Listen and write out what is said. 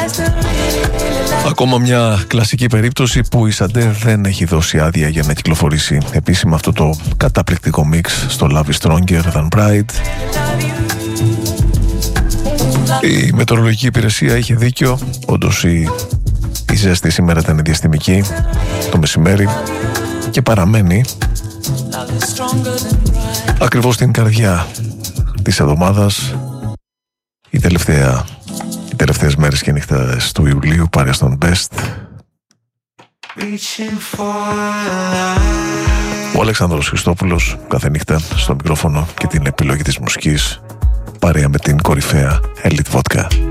Ακόμα μια κλασική περίπτωση που η Σαντέ δεν έχει δώσει άδεια για να κυκλοφορήσει επίσημα αυτό το καταπληκτικό μίξ στο Love is Stronger Than Pride. Η μετεωρολογική υπηρεσία είχε δίκιο. Όντως η ζέστη σήμερα ήταν διαστημική το μεσημέρι και παραμένει ακριβώς στην καρδιά της εβδομάδας. Οι τελευταίες μέρες και νύχτες του Ιουλίου πάρει στον Best. Ο Αλέξανδρος Χριστόπουλος κάθε νύχτα στο μικρόφωνο και την επιλογή της μουσικής, παρέα με την κορυφαία Elite Vodka.